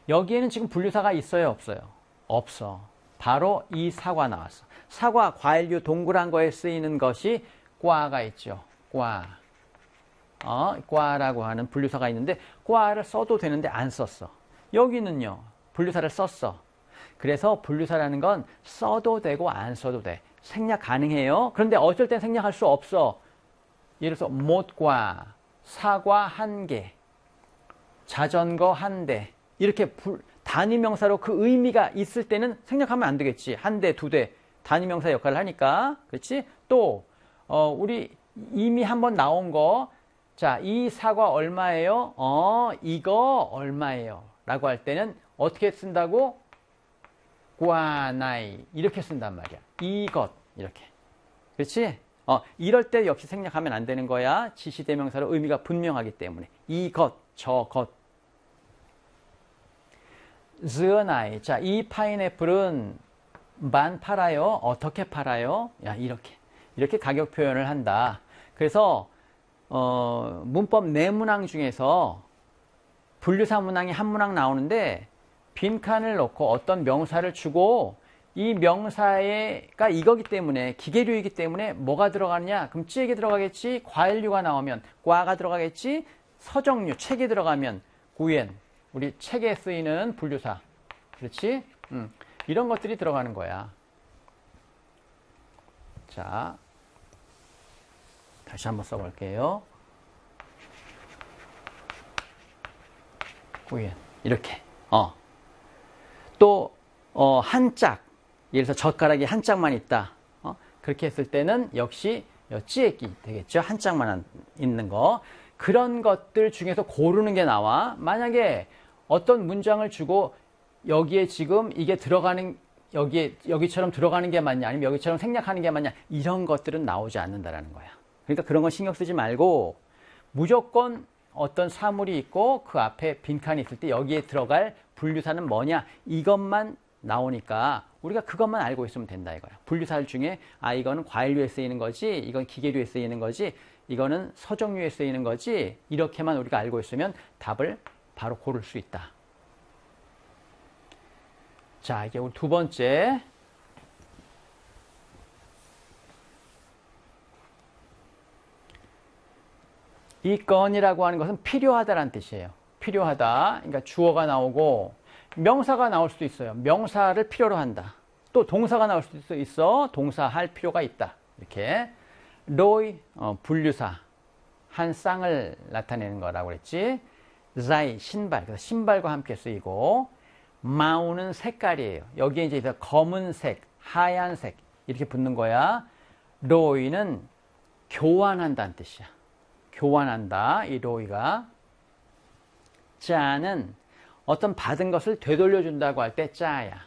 여기에는 지금 분류사가 있어요, 없어요? 없어. 바로 이 사과 나왔어. 사과, 과일류, 동그란 거에 쓰이는 것이 꽈가 있죠. 꽈. 꽈라고 하는 분류사가 있는데 꽈를 써도 되는데 안 썼어. 여기는요, 분류사를 썼어. 그래서 분류사라는 건 써도 되고 안 써도 돼. 생략 가능해요. 그런데 어쩔 땐 생략할 수 없어. 예를 들어서 못과, 사과 한 개, 자전거 한 대. 이렇게 단위명사로 그 의미가 있을 때는 생략하면 안 되겠지. 한 대, 두 대. 단위명사 역할을 하니까. 그렇지? 또 우리 이미 한번 나온 거. 자, 이 사과 얼마예요? 이거 얼마예요? 라고 할 때는 어떻게 쓴다고? 꽈나이. 이렇게 쓴단 말이야. 이것. 이렇게. 그렇지? 이럴 때 역시 생략하면 안 되는 거야. 지시대명사로 의미가 분명하기 때문에. 이것, 저것. 즈어나이. 자, 이 파인애플은 만 팔아요? 어떻게 팔아요? 야, 이렇게 가격 표현을 한다. 그래서 문법 네 문항 중에서 분류사 문항이 한 문항 나오는데 빈칸을 넣고 어떤 명사를 주고 이 명사가 이거기 때문에 기계류이기 때문에 뭐가 들어가느냐? 그럼 찌에게 들어가겠지. 과일류가 나오면 꽈가 들어가겠지. 서정류, 책에 들어가면 구엔. 우리 책에 쓰이는 분류사. 그렇지? 이런 것들이 들어가는 거야. 자, 다시 한번 써볼게요. 구엔. 이렇게. 또 한 짝. 예를 들어서 젓가락이 한 짝만 있다. 그렇게 했을 때는 역시 찌에끼 되겠죠. 한 짝만 있는 거. 그런 것들 중에서 고르는 게 나와. 만약에 어떤 문장을 주고 여기에 지금 이게 들어가는 여기처럼 들어가는 게 맞냐 아니면 여기처럼 생략하는 게 맞냐 이런 것들은 나오지 않는다라는 거야. 그러니까 그런 건 신경 쓰지 말고 무조건 어떤 사물이 있고 그 앞에 빈칸이 있을 때 여기에 들어갈 분류사는 뭐냐 이것만 나오니까 우리가 그것만 알고 있으면 된다 이거야. 분류사 중에 이거는 과일류에 쓰이는 거지, 이건 기계류에 쓰이는 거지, 이거는 서정류에 쓰이는 거지, 이렇게만 우리가 알고 있으면 답을 바로 고를 수 있다. 자, 이제 우리 두 번째. 이 건이라고 하는 것은 필요하다라는 뜻이에요. 필요하다. 그러니까 주어가 나오고 명사가 나올 수도 있어요. 명사를 필요로 한다. 또 동사가 나올 수도 있어. 동사 할 필요가 있다. 이렇게. 로이, 분류사. 한 쌍을 나타내는 거라고 그랬지. 자이, 신발. 그래서 신발과 함께 쓰이고. 마우는 색깔이에요. 여기에 이제 검은색, 하얀색 이렇게 붙는 거야. 로이는 교환한다는 뜻이야. 교환한다. 이 로이가. 짜는 어떤 받은 것을 되돌려준다고 할 때 짜야.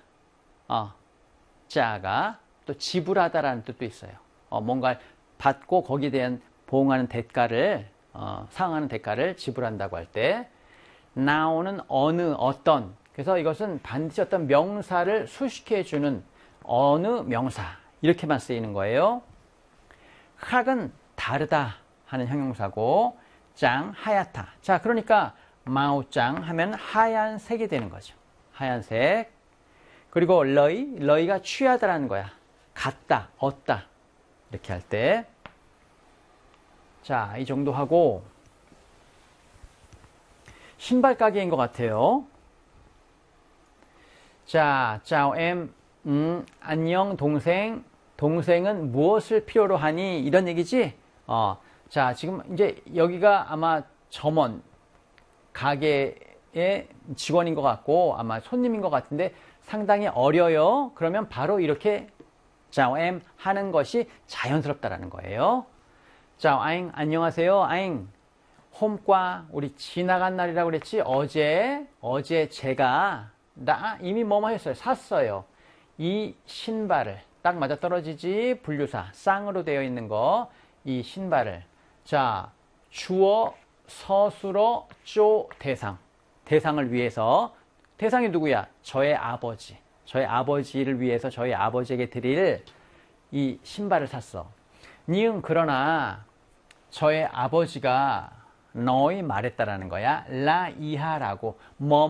짜가 또 지불하다라는 뜻도 있어요. 뭔가 받고 거기에 대한 보응하는 대가를 상응하는 대가를 지불한다고 할 때. 나오는 어느 어떤. 그래서 이것은 반드시 어떤 명사를 수식해주는 어느 명사 이렇게만 쓰이는 거예요. 학은 다르다 하는 형용사고 짱 하얗다. 자, 그러니까 마오짱 하면 하얀색이 되는 거죠. 하얀색. 그리고 러이가 취하다라는 거야. 같다, 얻다 이렇게 할 때. 자, 이 정도 하고 신발 가게인 것 같아요. 자, 짜오엠, 안녕 동생. 동생은 무엇을 필요로 하니? 이런 얘기지? 자, 지금 이제 여기가 아마 점원, 가게의 직원인 것 같고 아마 손님인 것 같은데 상당히 어려요. 그러면 바로 이렇게 짜오엠 하는 것이 자연스럽다라는 거예요. 짜오아잉, 안녕하세요. 아잉. 홈과 우리 지나간 날이라고 그랬지? 어제 제가 이미 뭐뭐 했어요. 샀어요. 이 신발을 딱 맞아 떨어지지. 분류사 쌍으로 되어 있는 거. 이 신발을. 자, 주어 서술어 쪼 대상. 대상을 위해서. 대상이 누구야? 저의 아버지. 저의 아버지를 위해서 저희 아버지에게 드릴 이 신발을 샀어. 니은 그러나 저의 아버지가 너희 말했다라는 거야. 라 이하라고